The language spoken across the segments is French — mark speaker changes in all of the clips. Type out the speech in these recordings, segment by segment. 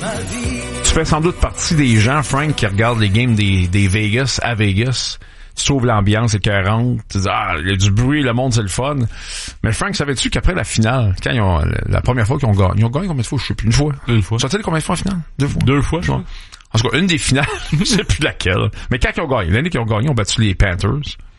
Speaker 1: Tu fais sans doute partie des gens, Frank, qui regardent les games des Vegas à Vegas. Tu trouves l'ambiance écœurante. Tu dis, il y a du bruit, le monde, c'est le fun. Mais Frank, savais-tu qu'après la finale, quand la première fois qu'ils ont gagné combien de fois? Je sais plus. Une fois. Sont-ils combien de fois en finale? 2 fois.
Speaker 2: 2 fois, je crois.
Speaker 1: En tout cas, une des finales, je sais plus laquelle. Mais quand ils ont gagné, l'année qu'ils ont gagné, ils ont battu les Panthers.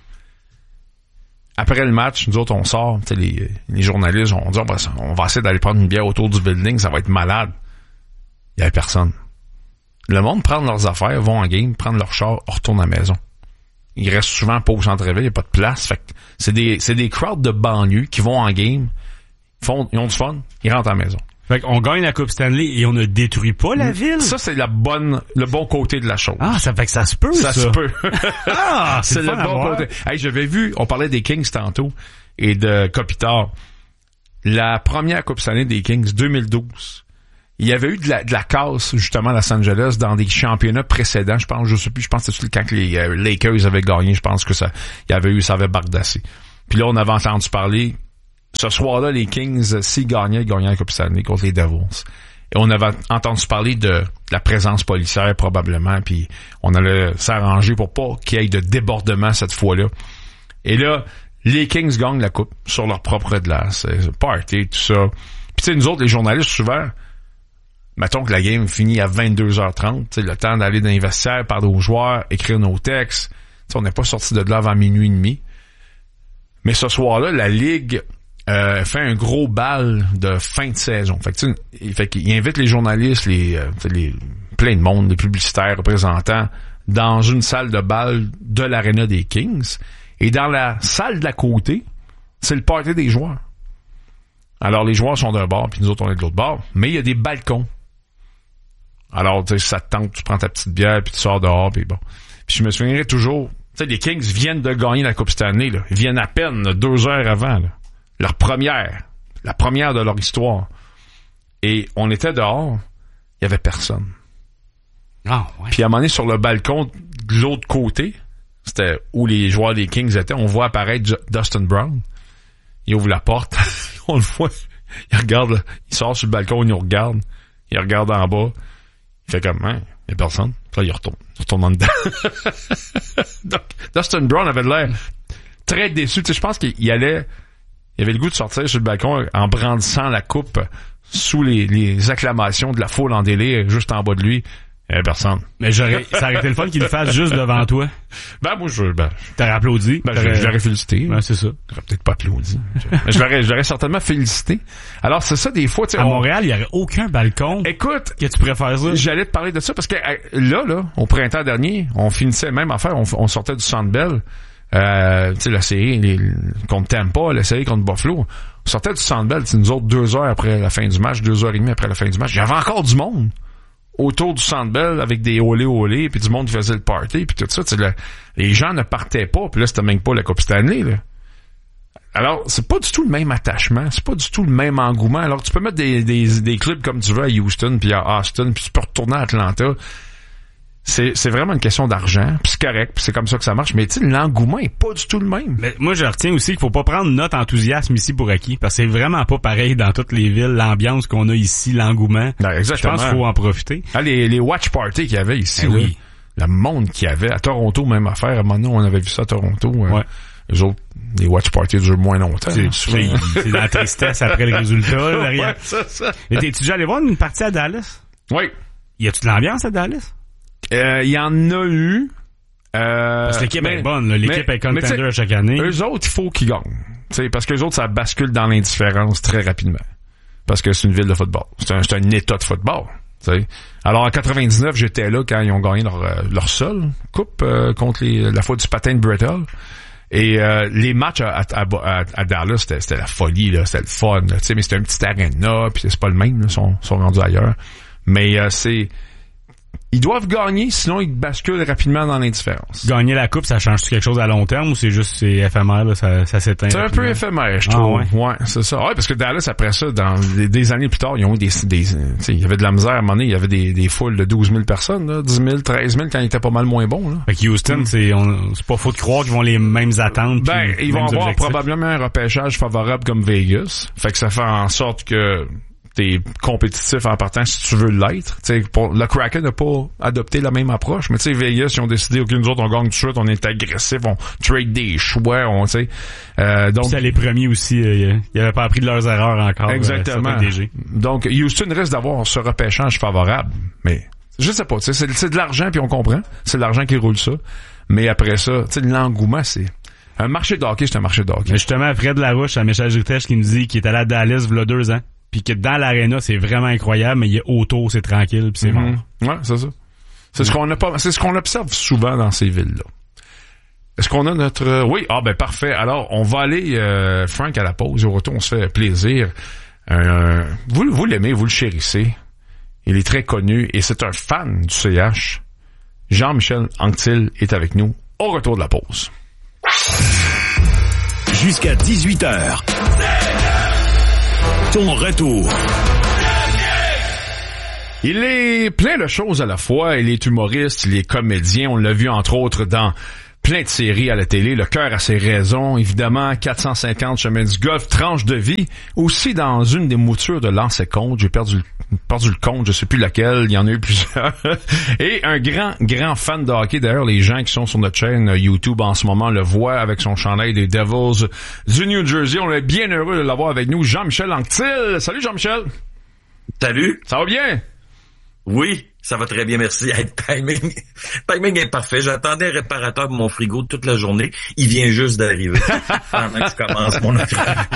Speaker 1: Après le match, nous autres, on sort, tu sais, les journalistes, on dit, on va essayer d'aller prendre une bière autour du building, ça va être malade. Il y avait personne. Le monde prend leurs affaires, vont en game, prennent leur char, retournent à la maison. Ils restent souvent pas au centre-ville, il n'y a pas de place. Fait que c'est des crowds de banlieue qui vont en game, ils ont du fun, ils rentrent à la maison.
Speaker 2: Fait qu'on gagne la Coupe Stanley et on ne détruit pas la ville.
Speaker 1: Ça, c'est le bon côté de la chose.
Speaker 2: Ah, ça fait que ça se peut, ça.
Speaker 1: Ça se peut.
Speaker 2: C'est
Speaker 1: le bon côté. Hey, j'avais vu, on parlait des Kings tantôt et de Kopitar. La première Coupe Stanley des Kings, 2012. Il y avait eu de la casse, justement, à Los Angeles, dans des championnats précédents. Je pense que c'était quand les Lakers avaient gagné, ça avait bardassé. Puis là, on avait entendu parler, ce soir-là, les Kings, s'ils gagnaient la Coupe Stanley contre les Devils. Et on avait entendu parler de la présence policière, probablement, puis on allait s'arranger pour pas qu'il y ait de débordement cette fois-là. Et là, les Kings gagnent la Coupe sur leur propre glace. Party, tout ça. Puis tu sais, nous autres, les journalistes, souvent, mettons que la game finit à 22h30, le temps d'aller dans les vestiaires, parler aux joueurs, écrire nos textes. T'sais, on n'est pas sorti de là avant minuit et demi. Mais ce soir-là, la Ligue fait un gros bal de fin de saison. Fait qu'il invite les journalistes, plein de monde, les publicitaires, représentants, dans une salle de bal de l'aréna des Kings. Et dans la salle de la côté, c'est le party des joueurs. Alors, les joueurs sont d'un bord, puis nous autres, on est de l'autre bord. Mais il y a des balcons. Alors, tu sais, ça te tente, tu prends ta petite bière, puis tu sors dehors, puis bon. Puis je me souviendrai toujours, tu sais, les Kings viennent de gagner la Coupe Stanley, là. Ils viennent à peine, là, 2 heures avant, là. La première de leur histoire. Et on était dehors, il y avait personne.
Speaker 2: Ah, ouais.
Speaker 1: Puis à un moment donné, sur le balcon de l'autre côté, c'était où les joueurs des Kings étaient, on voit apparaître Dustin Brown. Il ouvre la porte, on le voit, il regarde, il sort sur le balcon, il nous regarde, il regarde en bas, il fait comme, il y a personne. Puis là, il retourne en dedans. Donc, Dustin Brown avait l'air très déçu. Tu sais, je pense qu'il avait le goût de sortir sur le balcon en brandissant la coupe sous les acclamations de la foule en délire juste en bas de lui. Il y avait personne.
Speaker 2: Mais ça aurait été le fun qu'il le fasse juste devant toi.
Speaker 1: T'aurais
Speaker 2: applaudi.
Speaker 1: Je l'aurais félicité.
Speaker 2: Ouais, c'est ça.
Speaker 1: J'aurais peut-être pas applaudi. Mais je l'aurais certainement félicité. Alors, c'est ça, des fois, tu sais.
Speaker 2: À Montréal, il y aurait aucun balcon.
Speaker 1: Écoute.
Speaker 2: Que tu préfères ça?
Speaker 1: J'allais te parler de ça parce que, là, au printemps dernier, on finissait même affaire, on sortait du Centre Bell. Tu sais, la série, contre Tampa, la série contre Buffalo. On sortait du Centre Bell, nous autres, 2 heures après la fin du match, 2h30 après la fin du match. Il y avait encore du monde autour du Centre Bell avec des olé puis du monde qui faisait le party puis tout ça. Les gens ne partaient pas, puis là, c'était même pas la Coupe Stanley, là. Alors, c'est pas du tout le même attachement, c'est pas du tout le même engouement. Alors, tu peux mettre des clubs comme tu veux à Houston puis à Austin, puis tu peux retourner à Atlanta. C'est vraiment une question d'argent, puis c'est correct, puis c'est comme ça que ça marche, mais tu sais, l'engouement est pas du tout le même.
Speaker 2: Mais moi, je retiens aussi qu'il faut pas prendre notre enthousiasme ici pour acquis, parce que c'est vraiment pas pareil dans toutes les villes, l'ambiance qu'on a ici, l'engouement.
Speaker 1: Ben, exactement.
Speaker 2: Je pense qu'il faut en profiter.
Speaker 1: Les watch parties qu'il y avait ici,
Speaker 2: oui.
Speaker 1: Le monde qu'il y avait. À Toronto, même affaire. À un moment donné, on avait vu ça à Toronto.
Speaker 2: Ouais.
Speaker 1: Les autres, les watch parties durent moins longtemps.
Speaker 2: C'est dans la tristesse après le résultat, là, derrière.
Speaker 1: Ouais, ça.
Speaker 2: Mais t'es-tu déjà allé voir une partie à Dallas?
Speaker 1: Oui.
Speaker 2: Y a-tu de l'ambiance à Dallas?
Speaker 1: Il y en a eu.
Speaker 2: Parce que l'équipe est bonne, là. L'équipe est contender chaque année.
Speaker 1: Eux autres, il faut qu'ils gagnent. T'sais, parce que eux autres, ça bascule dans l'indifférence très rapidement. Parce que c'est une ville de football. C'est un état de football. T'sais. Alors, en 99, j'étais là quand ils ont gagné leur seule coupe contre la faute du patin de Brett Hull. Et les matchs à Dallas, c'était la folie, là. C'était le fun. Là, mais c'était un petit arena, puis c'est pas le même. Là, sont rendus ailleurs. Mais ils doivent gagner, sinon ils basculent rapidement dans l'indifférence.
Speaker 2: Gagner la coupe, ça change quelque chose à long terme ou c'est éphémère, là, ça s'éteint?
Speaker 1: C'est rapidement? Un peu éphémère, je trouve. Ouais, c'est ça. Ouais, parce que Dallas, après ça, dans des années plus tard, ils ont eu il y avait de la misère à un moment donné, il y avait des foules de 12 000 personnes, là, 10 000, 13 000 quand ils étaient pas mal moins bons, là.
Speaker 2: Fait que Houston, c'est pas faux de croire qu'ils vont les mêmes attentes.
Speaker 1: Ben, ils vont avoir probablement un repêchage favorable comme Vegas. Fait que ça fait en sorte que t'es compétitif en partant si tu veux l'être. Tu sais, le Kraken n'a pas adopté la même approche, mais tu sais, Vegas, ils ont décidé, ok, nous autres, on gagne tout de suite, on est agressif, on trade des choix, on, tu sais. Donc.
Speaker 2: C'est les premiers aussi, ils avaient pas appris de leurs erreurs encore.
Speaker 1: Exactement. Donc, Houston risque d'avoir ce repêchage favorable, mais je sais pas, tu sais, c'est de l'argent puis on comprend, c'est de l'argent qui roule ça. Mais après ça, tu sais, l'engouement, c'est un marché de hockey, c'est un marché de hockey.
Speaker 2: Mais justement, Fred Larouche, à Messagerie Tèche, qui nous dit qu'il est allé à Dallas v'là 2 ans, puis que dans l'aréna, c'est vraiment incroyable, mais il est autour, c'est tranquille, puis c'est mort.
Speaker 1: Ouais, c'est ça. C'est ce qu'on observe souvent dans ces villes-là. Est-ce qu'on a notre... Oui, ben parfait. Alors, on va aller, Frank, à la pause. Au retour, on se fait plaisir. Vous l'aimez, vous le chérissez. Il est très connu et c'est un fan du CH. Jean-Michel Anctil est avec nous au retour de la pause.
Speaker 3: Jusqu'à 18h. Ton retour.
Speaker 1: Il est plein de choses à la fois. Il est humoriste, il est comédien. On l'a vu entre autres dans plein de séries à la télé. Le cœur a ses raisons. Évidemment, 450 chemins du golf, tranche de vie. Aussi dans une des moutures de L'ancien compte. J'ai perdu le compte, je sais plus laquelle. Il y en a eu plusieurs. Et un grand fan de hockey. D'ailleurs, les gens qui sont sur notre chaîne YouTube en ce moment le voient avec son chandail des Devils du New Jersey. On est bien heureux de l'avoir avec nous. Jean-Michel Anctil. Salut Jean-Michel.
Speaker 4: Salut.
Speaker 1: Ça va bien?
Speaker 4: Oui, ça va très bien, merci. Hey, timing est parfait. J'attendais un réparateur pour mon frigo toute la journée. Il vient juste d'arriver. Pendant que je commence mon affaire.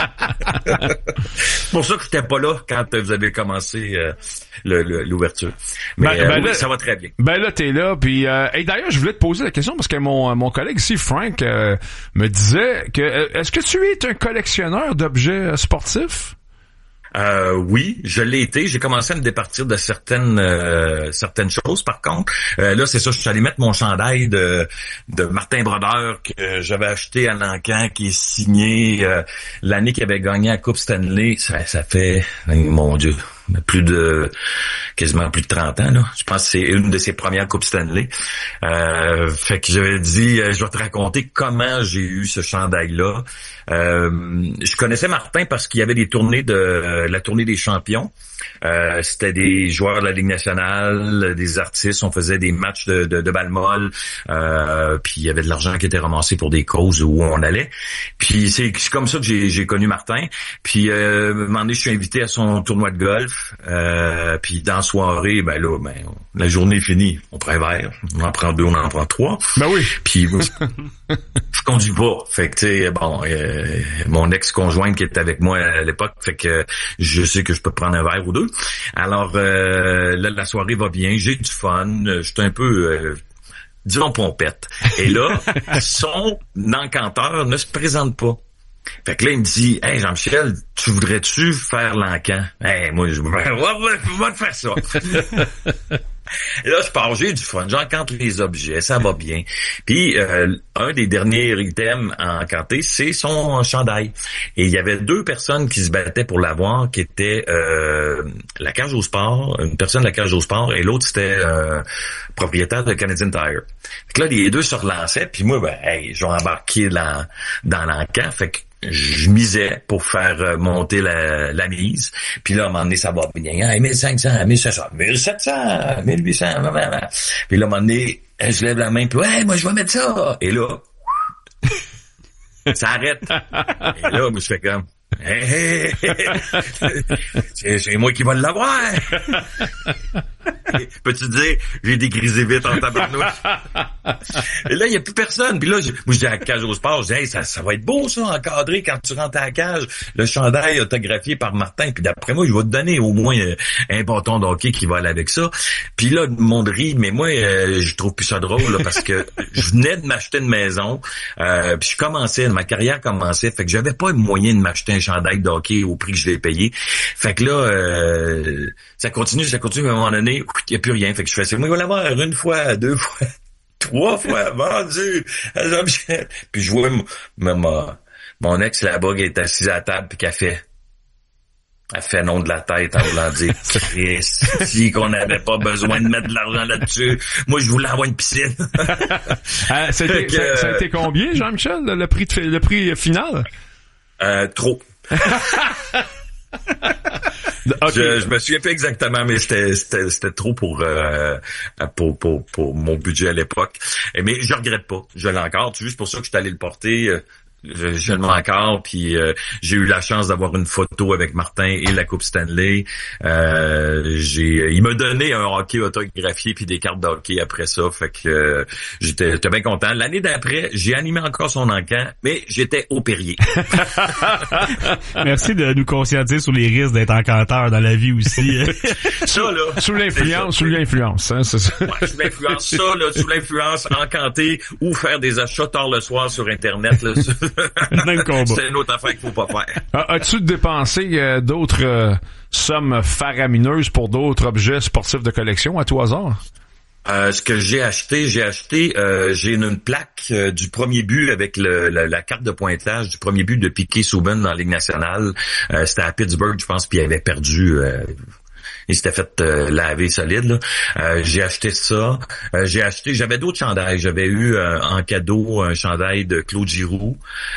Speaker 4: C'est pour ça que j'étais pas là quand vous avez commencé l'ouverture. Mais oui, là, ça va très bien.
Speaker 1: Ben là, t'es là. Puis et d'ailleurs, je voulais te poser la question parce que mon collègue ici, Frank, me disait que est-ce que tu es un collectionneur d'objets sportifs?
Speaker 4: Oui, je l'ai été. J'ai commencé à me départir de certaines choses. Par contre, là, c'est ça, je suis allé mettre mon chandail de Martin Brodeur que j'avais acheté à Lancan, qui est signé l'année qu'il avait gagné la Coupe Stanley. Ça fait, mon Dieu, quasiment plus de 30 ans, là. Je pense que c'est une de ses premières Coupes Stanley. Fait que j'avais dit, je vais te raconter comment j'ai eu ce chandail-là. Je connaissais Martin parce qu'il y avait des tournées la tournée des champions. C'était des joueurs de la Ligue nationale, des artistes, on faisait des matchs de balle molle, puis il y avait de l'argent qui était ramassé pour des causes où on allait. Puis c'est comme ça que j'ai connu Martin. Puis un moment donné, je suis invité à son tournoi de golf. Puis dans la soirée, la journée est finie. On prend un verre, on en prend 2, on en prend 3.
Speaker 1: Ben oui.
Speaker 4: Puis je conduis pas. Fait que tu sais, mon ex-conjointe qui était avec moi à l'époque, fait que je sais que je peux prendre un verre ou 2. Alors là, la soirée va bien, j'ai du fun, je suis un peu disons pompette. Et là, son encanteur ne se présente pas. Fait que là, il me dit, « Hey, Jean-Michel, tu voudrais-tu faire l'encan? » Hey, moi, je vais te faire ça. Et là, je pars, j'ai du fun, j'encante les objets, ça va bien. Puis, un des derniers items à encanter, c'est son chandail. Et il y avait 2 personnes qui se battaient pour l'avoir, qui étaient la cage au sport, une personne de la cage au sport, et l'autre, c'était propriétaire de Canadian Tire. Fait que là, les 2 se relançaient, puis moi, je vais embarquer dans l'encan. Fait que je misais pour faire monter la mise. Puis là, à un moment donné, ça va bien. Hey, 1500, 1600, 1700, 1800. Puis là, à un moment donné, je lève la main, puis hey, moi, je vais mettre ça. Et là, ça arrête. Et là, je fais comme... Hey, c'est moi qui vais l'avoir. Peux-tu dire, j'ai dégrisé vite en tabarnouche. Et là, il n'y a plus personne. Puis là, moi, je dis à la cage au sport, je dis, hey, ça va être beau, ça, encadré quand tu rentres à la cage. Le chandail autographié par Martin. Puis d'après moi, je vais te donner au moins un bâton de hockey qui va aller avec ça. Puis là, le monde rit, mais moi, je trouve plus ça drôle, là, parce que je venais de m'acheter une maison. Puis ma carrière commençait. Fait que j'avais pas le moyen de m'acheter un chandail de hockey au prix que je l'ai payé. Fait que là, ça continue, à un moment donné, il n'y a plus rien. Fait que je fais ça. Moi, il va l'avoir 1 fois, 2 fois, 3 fois, vendu. Puis je vois mon ex là-bas qui est assise à la table puis qu'elle fait non de la tête en voulant dire si qu'on n'avait pas besoin de mettre de l'argent là-dessus. Moi, je voulais avoir une piscine.
Speaker 1: Ça a été combien, Jean-Michel, le prix final?
Speaker 4: Trop.
Speaker 1: Okay.
Speaker 4: Je me souviens pas exactement, mais c'était trop pour mon budget à l'époque. Mais je regrette pas. Je l'ai encore. C'est juste pour ça que je suis allé le porter. Je le mets encore, puis j'ai eu la chance d'avoir une photo avec Martin et la Coupe Stanley. Il m'a donné un hockey autographié puis des cartes de hockey après ça, fait que j'étais bien content. L'année d'après, j'ai animé encore son encamp, mais j'étais au Perrier.
Speaker 2: Merci de nous conscientiser sur les risques d'être encanteur dans la vie aussi.
Speaker 4: Ça là,
Speaker 1: sous l'influence, hein, c'est ça.
Speaker 4: Ouais, sous l'influence, ça là, sous l'influence, encanter ou faire des achats tard le soir sur Internet là.
Speaker 2: Même combat.
Speaker 4: C'est une autre affaire qu'il faut pas faire.
Speaker 1: As-tu dépensé d'autres sommes faramineuses pour d'autres objets sportifs de collection à tout hasard?
Speaker 4: Ce que j'ai acheté, j'ai une plaque du premier but avec la carte de pointage du premier but de Piquet Souban dans la Ligue nationale. C'était à Pittsburgh, je pense, puis il avait perdu. Il s'était fait laver solide. Là. J'ai acheté ça. J'avais d'autres chandails. J'avais eu en cadeau un chandail de Claude Giroux.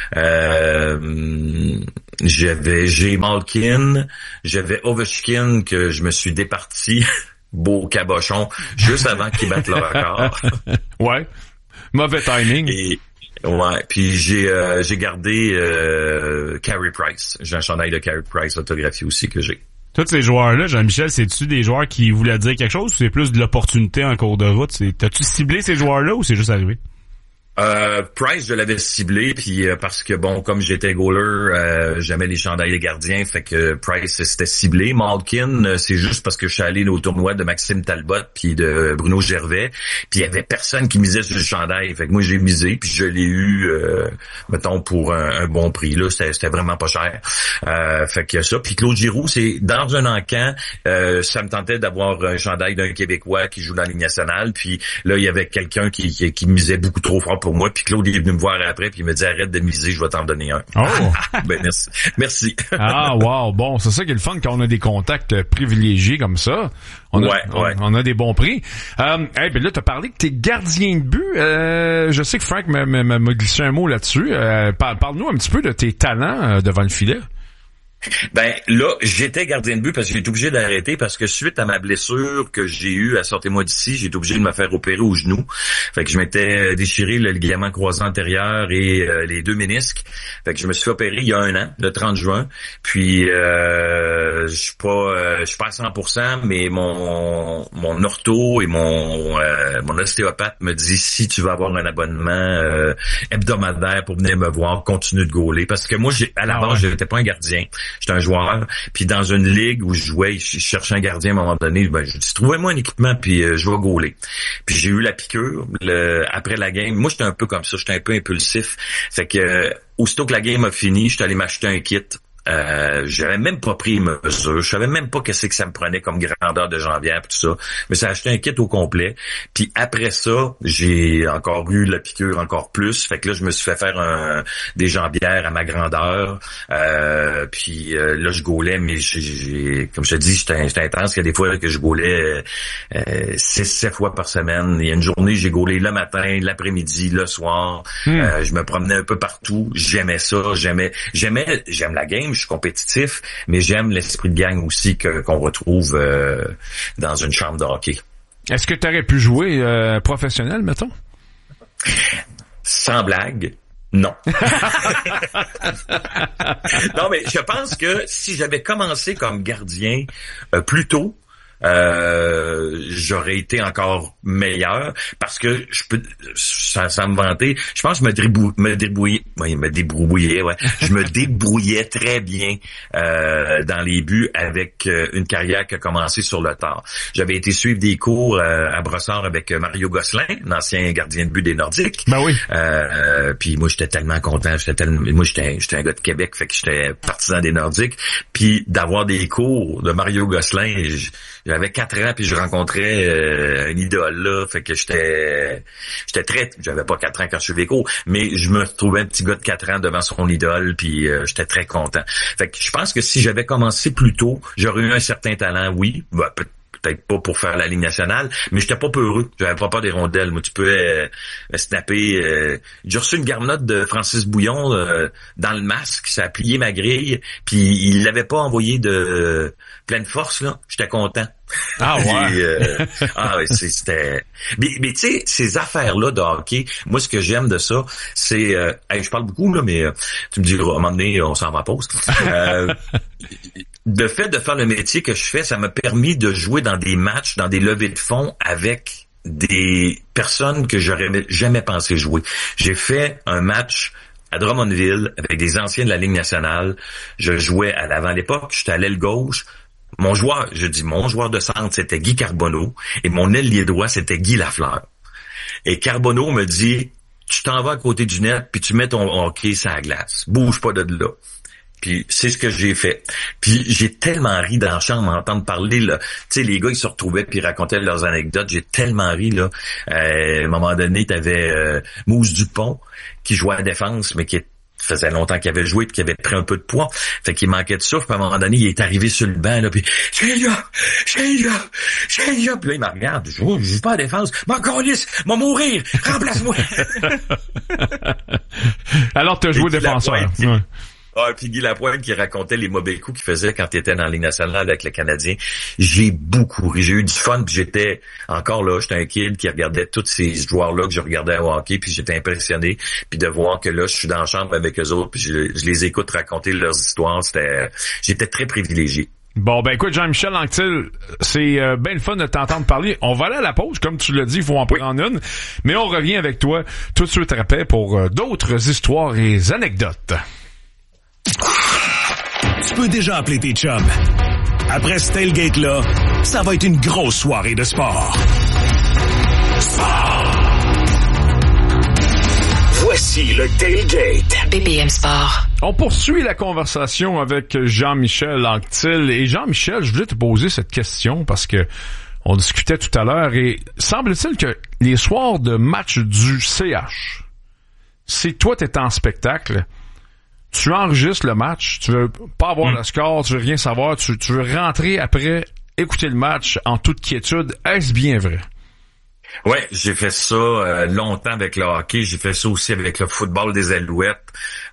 Speaker 4: J'ai Malkin. J'avais Ovechkin que je me suis départi. Beau cabochon, juste avant qu'il batte le record.
Speaker 1: Ouais. Mauvais timing.
Speaker 4: Et ouais, puis j'ai gardé Carey Price. J'ai un chandail de Carey Price autographié aussi que j'ai.
Speaker 2: Tous ces joueurs-là, Jean-Michel, c'est-tu des joueurs qui voulaient dire quelque chose ou c'est plus de l'opportunité en cours de route? T'as-tu ciblé ces joueurs-là ou c'est juste arrivé?
Speaker 4: Price, je l'avais ciblé, puis parce que bon, comme j'étais goaler, j'aimais les chandails des gardiens, fait que Price c'était ciblé. Malkin, c'est juste parce que je suis allé au tournoi de Maxime Talbot puis de Bruno Gervais, puis il y avait personne qui misait sur le chandail, fait que moi j'ai misé, puis je l'ai eu, mettons pour un bon prix là, c'était vraiment pas cher. Fait que ça, puis Claude Giroux, c'est dans un encan, ça me tentait d'avoir un chandail d'un Québécois qui joue dans la Ligue nationale, puis là il y avait quelqu'un qui misait beaucoup trop fort pour moi, puis Claude est venu me voir après puis il me dit arrête de miser, je vais t'en donner un.
Speaker 1: Oh.
Speaker 4: Ben merci.
Speaker 1: Ah wow, bon, c'est ça qui est le fun quand on a des contacts privilégiés comme ça. On a des bons prix. Ben là t'as parlé que t'es gardien de but. Je sais que Frank m'a glissé un mot là-dessus. Parle-nous un petit peu de tes talents devant le filet.
Speaker 4: Ben là, j'étais gardien de but parce que j'ai été obligé d'arrêter parce que suite à ma blessure que j'ai eue à Sortez-moi d'ici, j'ai été obligé de me faire opérer au genou. Fait que je m'étais déchiré le ligament croisé antérieur et les deux ménisques. Fait que je me suis fait opérer il y a un an, le 30 juin. Puis je suis pas à 100%, mais mon ortho et mon ostéopathe me dit si tu veux avoir un abonnement hebdomadaire pour venir me voir, continue de gauler parce que moi à la base j'étais pas un gardien. J'étais un joueur, puis dans une ligue où je jouais, je cherchais un gardien à un moment donné, ben je dis trouvez-moi un équipement puis je vais gauler. Puis j'ai eu la piqûre après la game. Moi j'étais un peu comme ça, j'étais un peu impulsif. Fait que aussitôt que la game a fini, j'étais allé m'acheter un kit. J'avais même pas pris mesure, je savais même pas qu'est-ce que ça me prenait comme grandeur de jambière pis tout ça, mais ça a acheté un kit au complet. Puis après ça, j'ai encore eu la piqûre encore plus, fait que là je me suis fait faire des jambières à ma grandeur. Puis là je gaulais, mais j'ai comme je te dis, j'étais intense. Il y a des fois là, que je gaulais 6-7 fois par semaine. Il y a une journée j'ai gaulé le matin, l'après-midi, le soir. Je me promenais un peu partout. J'aimais ça, j'aime la game. Je suis compétitif, mais j'aime l'esprit de gang aussi qu'on retrouve dans une chambre de hockey.
Speaker 1: Est-ce que tu aurais pu jouer professionnel, mettons?
Speaker 4: Sans blague, non. Non, mais je pense que si j'avais commencé comme gardien plus tôt, j'aurais été encore meilleur parce que ça me vantait. Je pense que je me débrouillais très bien dans les buts avec une carrière qui a commencé sur le tard. J'avais été suivre des cours à Brossard avec Mario Gosselin, l'ancien gardien de but des Nordiques.
Speaker 1: Ben oui.
Speaker 4: Puis moi j'étais tellement content, moi j'étais un gars de Québec, fait que j'étais partisan des Nordiques. Puis d'avoir des cours de Mario Gosselin, j'avais 4 ans puis je rencontrais une idole là, fait que j'étais j'avais pas 4 ans quand je suis les cours, mais je me trouvais un petit gars de 4 ans devant son idole puis j'étais très content. Fait que je pense que si j'avais commencé plus tôt, j'aurais eu un certain talent, oui, peut-être pas pour faire la Ligue nationale, mais j'étais pas peureux. J'avais pas peur des rondelles. Moi, tu peux snapper. J'ai reçu une garnotte de Francis Bouillon dans le masque. Ça a plié ma grille. Puis il l'avait pas envoyé de pleine force, là. J'étais content.
Speaker 1: Ah ouais.
Speaker 4: Ouais, c'était. Mais tu sais, ces affaires-là de hockey, moi ce que j'aime de ça, c'est, je parle beaucoup là, mais tu me diras, à un moment donné, on s'en va en pause. Le fait de faire le métier que je fais, ça m'a permis de jouer dans des matchs, dans des levées de fonds avec des personnes que j'aurais jamais pensé jouer. J'ai fait un match à Drummondville avec des anciens de la Ligue nationale. Je jouais à l'avant. À l'époque, j'étais à l'aile gauche. Mon joueur de centre, c'était Guy Carbonneau, et mon ailier droit, c'était Guy Lafleur. Et Carbonneau me dit, tu t'en vas à côté du net, puis tu mets ton hockey sur la glace. Bouge pas de là. Puis c'est ce que j'ai fait. Puis j'ai tellement ri dans la chambre à entendre parler, là. Tu sais, les gars, ils se retrouvaient puis ils racontaient leurs anecdotes. J'ai tellement ri, là. À un moment donné, t'avais Mousse Dupont qui jouait à la défense, mais qui faisait longtemps qu'il avait joué puis qu'il avait pris un peu de poids. Fait qu'il manquait de souffle. Puis à un moment donné, il est arrivé sur le banc, là, puis j'ai là. Puis là, il me regarde. Je joue pas à la défense. M'en calisse, m'en mourir. Remplace-moi.
Speaker 1: Alors, t'as joué défenseur. Ouais.
Speaker 4: Ah, puis Guy Lapointe qui racontait les mauvais coups qu'il faisait quand il était dans la Ligue nationale avec le Canadien. J'ai beaucoup ri. J'ai eu du fun, puis j'étais encore là. J'étais un kid qui regardait tous ces joueurs-là que je regardais au hockey, puis j'étais impressionné. Puis de voir que là, je suis dans la chambre avec eux autres, puis je les écoute raconter leurs histoires. J'étais très privilégié.
Speaker 1: Bon, ben écoute, Jean-Michel Anctil, c'est bien le fun de t'entendre parler. On va aller à la pause, comme tu l'as dit, il faut en prendre une. Mais on revient avec toi tout de suite après pour d'autres histoires et anecdotes.
Speaker 3: Tu peux déjà appeler tes chums. Après ce tailgate-là, ça va être une grosse soirée de sport. Voici le tailgate.
Speaker 5: BPM Sport.
Speaker 1: On poursuit la conversation avec Jean-Michel Anctil. Et Jean-Michel, je voulais te poser cette question parce que on discutait tout à l'heure et semble-t-il que les soirs de match du CH, si toi t'es en spectacle, tu enregistres le match, tu veux pas avoir le score, tu veux rien savoir, tu veux rentrer après, écouter le match en toute quiétude. Est-ce bien vrai?
Speaker 4: Ouais, j'ai fait ça longtemps avec le hockey. J'ai fait ça aussi avec le football des Alouettes.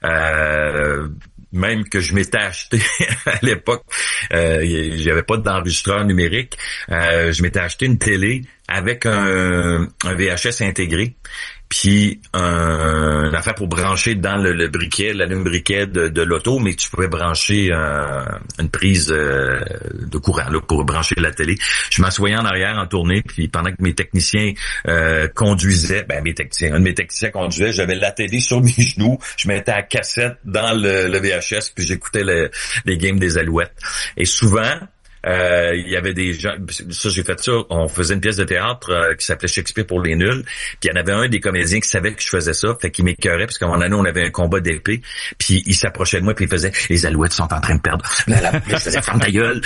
Speaker 4: Même que je m'étais acheté à l'époque, j'avais pas d'enregistreur numérique. Je m'étais acheté une télé avec un VHS intégré. Puis une affaire pour brancher dans le briquet, l'allume-briquet de l'auto, mais tu pouvais brancher une prise de courant là, pour brancher la télé. Je m'assoyais en arrière en tournée, puis pendant que mes techniciens conduisaient, un de mes techniciens conduisait, j'avais la télé sur mes genoux, je mettais la cassette dans le VHS, puis j'écoutais les games des Alouettes. Et souvent, il y avait des gens, ça j'ai fait ça, on faisait une pièce de théâtre qui s'appelait Shakespeare pour les nuls, puis il y en avait un des comédiens qui savait que je faisais ça, fait qu'il m'écœurait parce qu'à un moment donné on avait un combat d'épée, puis il s'approchait de moi puis il faisait les Alouettes sont en train de perdre. Je faisais ferme ta gueule.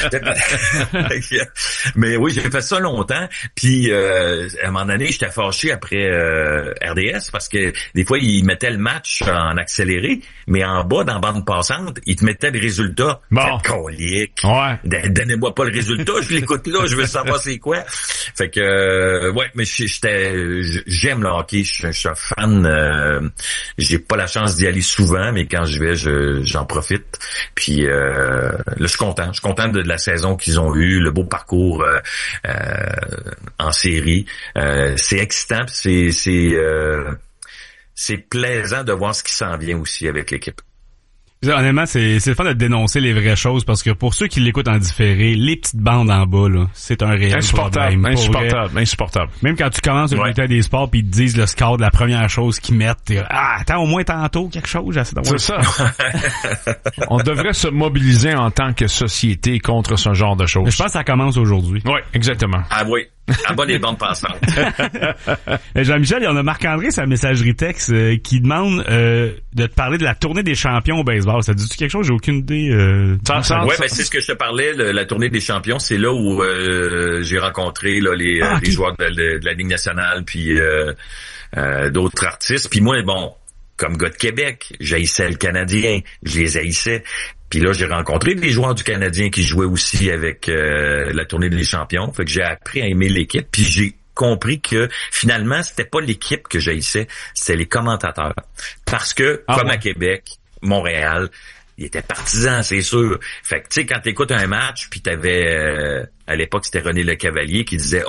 Speaker 4: Mais oui, j'ai fait ça longtemps, puis à un moment donné j'étais fâché après RDS parce que des fois ils mettaient le match en accéléré, mais en bas dans la bande passante, ils te mettaient les résultats.
Speaker 1: Bon.
Speaker 4: Colique.
Speaker 1: Ouais.
Speaker 4: Donnez-moi pas le résultat, je l'écoute là, je veux savoir c'est quoi. Fait que ouais, mais j'aime le hockey, je suis un fan. J'ai pas la chance d'y aller souvent, mais quand je vais, j'en profite. Puis là, je suis content de la saison qu'ils ont eue, le beau parcours en série. C'est excitant, c'est plaisant de voir ce qui s'en vient aussi avec l'équipe.
Speaker 2: Honnêtement, c'est le fun de dénoncer les vraies choses parce que pour ceux qui l'écoutent en différé, les petites bandes en bas, là, c'est un réel problème.
Speaker 1: Insupportable.
Speaker 2: Même quand tu commences le bulletin des sports puis ils te disent le score de la première chose qu'ils mettent, attends au moins tantôt quelque chose.
Speaker 1: C'est ça. On devrait se mobiliser en tant que société contre ce genre de choses.
Speaker 2: Je pense que ça commence aujourd'hui.
Speaker 1: Oui, exactement.
Speaker 4: Ah oui. À bas les bandes passantes.
Speaker 2: Jean-Michel, il y en a Marc-André, sa messagerie texte, qui demande de te parler de la tournée des champions au baseball. Ça dit-tu quelque chose? J'ai aucune idée.
Speaker 4: Ouais, ben c'est ce que je te parlais, la tournée des champions. C'est là où j'ai rencontré là, les joueurs de la Ligue nationale puis d'autres artistes. Puis moi, bon, comme gars de Québec, j'haïssais le Canadien, je les haïssais. Puis là, j'ai rencontré des joueurs du Canadien qui jouaient aussi avec la tournée des champions. Fait que j'ai appris à aimer l'équipe. Puis j'ai compris que finalement, c'était pas l'équipe que j'haïssais, c'était les commentateurs. Parce que, comme à Québec, Montréal, il était partisan, c'est sûr. Fait que, tu sais, quand t'écoutes un match, puis t'avais... à l'époque, c'était René Lecavalier qui disait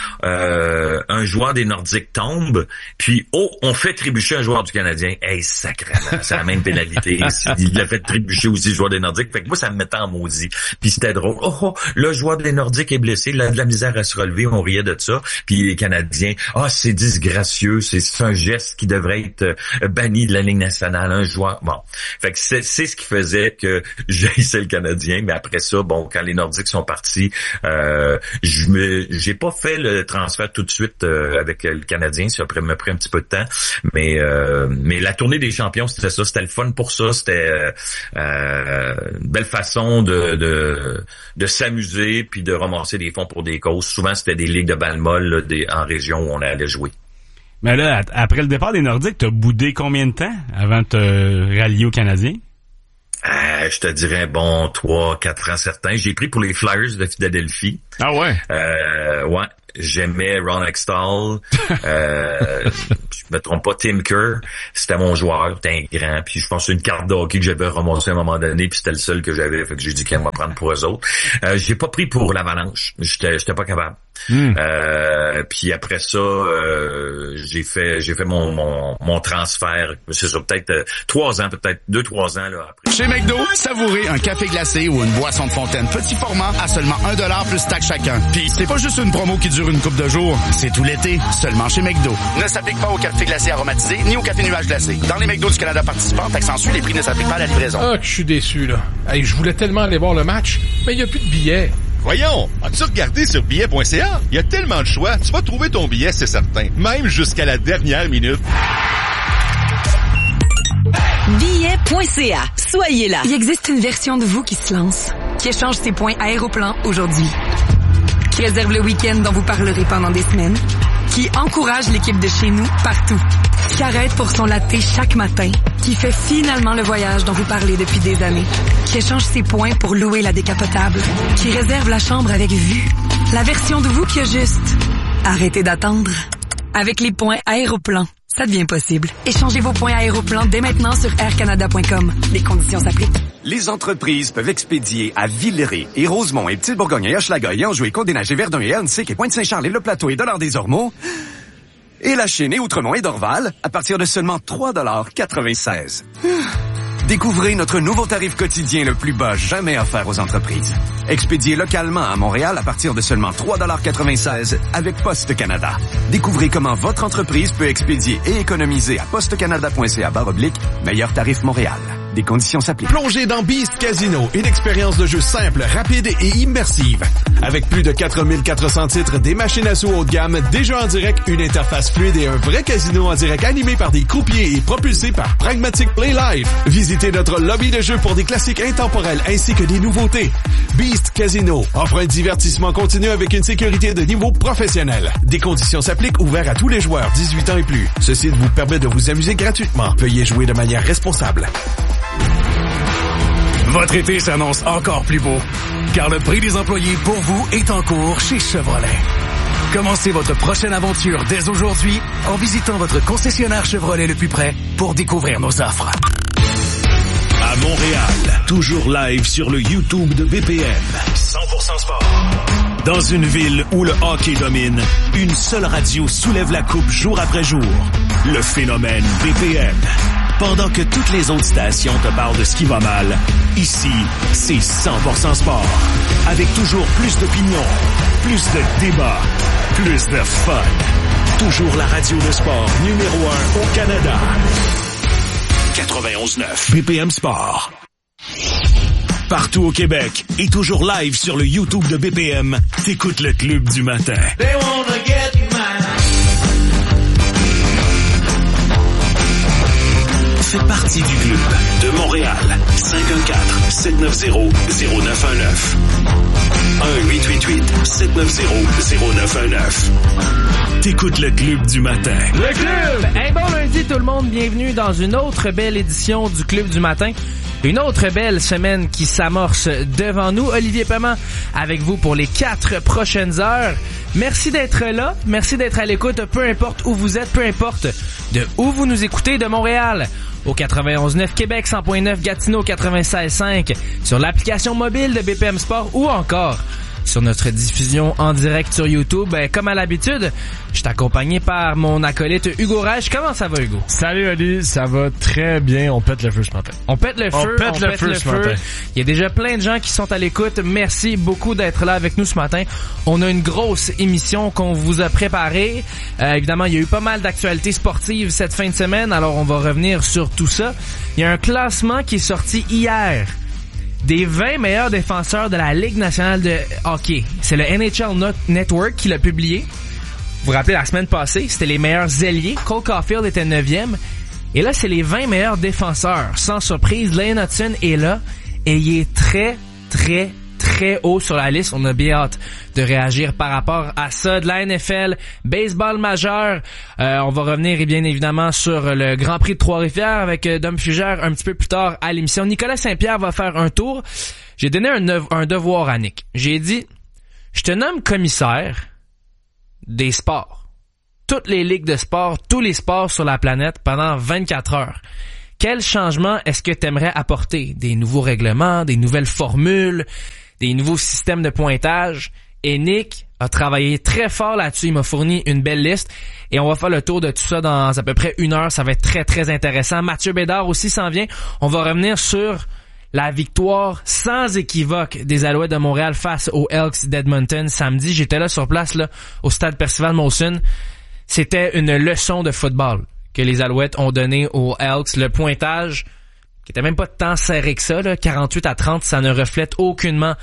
Speaker 4: un joueur des Nordiques tombe, puis on fait trébucher un joueur du Canadien. Hey, sacrément, c'est la même pénalité. Il a fait trébucher aussi le joueur des Nordiques. Fait que moi, ça me mettait en maudit. Puis c'était drôle. Le joueur des Nordiques est blessé, il a de la misère à se relever, on riait de ça. Puis les Canadiens, c'est disgracieux, c'est un geste qui devrait être banni de la Ligue nationale, un joueur. Bon. Fait que c'est ce qui faisait que j'haïssais le Canadien, mais après ça, bon, quand les Nordiques sont partis, j'ai pas fait le transfert tout de suite avec le Canadien, ça m'a pris un petit peu de temps, mais la tournée des champions, c'était ça, c'était le fun pour ça, c'était une belle façon de s'amuser puis de ramasser des fonds pour des causes. Souvent, c'était des ligues de balle molle en région où on allait jouer.
Speaker 2: Mais là, après le départ des Nordiques, t'as boudé combien de temps avant de te rallier aux Canadiens?
Speaker 4: Je te dirais, 3-4 ans certains. J'ai pris pour les Flyers de Philadelphie.
Speaker 1: Ah ouais?
Speaker 4: Ouais. J'aimais Ron Hextall. Je me trompe pas, Tim Kerr. C'était mon joueur. C'était un grand. Puis je pense que c'est une carte de hockey que j'avais ramassée à un moment donné. Puis c'était le seul que j'avais. Fait que j'ai dit qu'elle va prendre pour eux autres. J'ai pas pris pour l'Avalanche. J'étais pas capable. Puis après ça, j'ai fait mon transfert. C'est ça, peut-être 3 ans, peut-être 2-3 ans là après.
Speaker 5: Chez McDo, savourez un café glacé ou une boisson de fontaine petit format à seulement $1 plus taxe chacun. Puis c'est pas juste une promo qui dure une couple de jours, c'est tout l'été, seulement chez McDo. Ne s'applique pas au café glacé aromatisé ni au café nuage glacé. Dans les McDo du Canada participants, taxe en les prix ne s'appliquent pas à la livraison.
Speaker 6: Ah, que je suis déçu là. Hey, je voulais tellement aller voir le match, mais il y a plus de billets.
Speaker 7: Voyons, as-tu regardé sur billet.ca? Il y a tellement de choix, tu vas trouver ton billet, c'est certain. Même jusqu'à la dernière minute.
Speaker 8: Billet.ca. Soyez là.
Speaker 9: Il existe une version de vous qui se lance, qui échange ses points Aéroplan aujourd'hui, qui réserve le week-end dont vous parlerez pendant des semaines, qui encourage l'équipe de chez nous partout, qui arrête pour son latte chaque matin, qui fait finalement le voyage dont vous parlez depuis des années, qui échange ses points pour louer la décapotable, qui réserve la chambre avec vue. La version de vous qui a juste arrêtez d'attendre. Avec les points Aéroplan, ça devient possible. Échangez vos points Aéroplan dès maintenant sur aircanada.com. Les conditions s'appliquent.
Speaker 10: Les entreprises peuvent expédier à Villeray et Rosemont et Petite-Bourgogne et Hochelaga et Anjou et Côte-des-Neiges et Verdun et Ernsic et Pointe-Saint-Charles et Le Plateau et Dollard-des-Ormeaux et La Chênaie, Outremont et Dorval à partir de seulement $3,96. Découvrez notre nouveau tarif quotidien le plus bas jamais offert aux entreprises. Expédié localement à Montréal à partir de seulement $3,96 avec Poste Canada. Découvrez comment votre entreprise peut expédier et économiser à postecanada.ca/meilleur tarif Montréal. Des conditions s'appliquent.
Speaker 11: Plongez dans Beast Casino, une expérience de jeu simple, rapide et immersive. Avec plus de 4400 titres, des machines à sous haut de gamme, des jeux en direct, une interface fluide et un vrai casino en direct animé par des croupiers et propulsé par Pragmatic Play Live. Visitez notre lobby de jeux pour des classiques intemporels ainsi que des nouveautés. Beast Casino offre un divertissement continu avec une sécurité de niveau professionnel. Des conditions s'appliquent, ouvert à tous les joueurs 18 ans et plus. Ce site vous permet de vous amuser gratuitement. Veuillez jouer de manière responsable.
Speaker 3: Votre été s'annonce encore plus beau, car le prix des employés pour vous est en cours chez Chevrolet. Commencez votre prochaine aventure dès aujourd'hui en visitant votre concessionnaire Chevrolet le plus près pour découvrir nos offres. À Montréal, toujours live sur le YouTube de BPM. 100% sport. Dans une ville où le hockey domine, une seule radio soulève la coupe jour après jour. Le phénomène BPM. Pendant que toutes les autres stations te parlent de ce qui va mal, ici, c'est 100% sport. Avec toujours plus d'opinions, plus de débats, plus de fun. Toujours la radio de sport numéro 1 au Canada. 91.9 BPM Sport. Partout au Québec et toujours live sur le YouTube de BPM, t'écoutes le Club du matin. Fais partie du club de Montréal. 514-790-0919. 1-888-790-0919. T'écoutes le Club du matin.
Speaker 12: Le Club! Hey, bon lundi tout le monde, bienvenue dans une autre belle édition du Club du matin. Une autre belle semaine qui s'amorce devant nous. Olivier Paiement avec vous pour les 4 prochaines heures. Merci d'être là, merci d'être à l'écoute, peu importe où vous êtes, peu importe de où vous nous écoutez, de Montréal au 91.9 Québec, 100.9 Gatineau, 96.5 sur l'application mobile de BPM Sport ou encore sur notre diffusion en direct sur YouTube. Comme à l'habitude, je suis accompagné par mon acolyte Hugo Reich. Comment ça va, Hugo?
Speaker 13: Salut, Ali. Ça va très bien. On pète le feu ce matin.
Speaker 12: On pète le feu. On pète le feu. Il y a déjà plein de gens qui sont à l'écoute. Merci beaucoup d'être là avec nous ce matin. On a une grosse émission qu'on vous a préparée. Évidemment, il y a eu pas mal d'actualités sportives cette fin de semaine. Alors, on va revenir sur tout ça. Il y a un classement qui est sorti hier des 20 meilleurs défenseurs de la Ligue nationale de hockey. C'est le NHL Network qui l'a publié. Vous vous rappelez, la semaine passée, c'était les meilleurs ailiers. Cole Caulfield était 9e. Et là, c'est les 20 meilleurs défenseurs. Sans surprise, Lane Hutson est là. Et il est très, très, très haut sur la liste. On a bien hâte de réagir par rapport à ça. De la NFL, baseball majeur. On va revenir bien évidemment sur le Grand Prix de Trois-Rivières avec Dom Fugère un petit peu plus tard à l'émission. Nicolas Saint-Pierre va faire un tour. J'ai donné un devoir à Nick. J'ai dit, je te nomme commissaire des sports. Toutes les ligues de sport, tous les sports sur la planète pendant 24 heures. Quel changement est-ce que tu aimerais apporter? Des nouveaux règlements, des nouvelles formules, des nouveaux systèmes de pointage? Et Nick a travaillé très fort là-dessus. Il m'a fourni une belle liste. Et on va faire le tour de tout ça dans à peu près 1 heure. Ça va être très, très intéressant. Mathieu Bédard aussi s'en vient. On va revenir sur la victoire sans équivoque des Alouettes de Montréal face aux Elks d'Edmonton samedi. J'étais là sur place, là, au stade Percival Molson. C'était une leçon de football que les Alouettes ont donné aux Elks. Le pointage, qui était même pas tant serré que ça, là, 48-30, ça ne reflète aucunement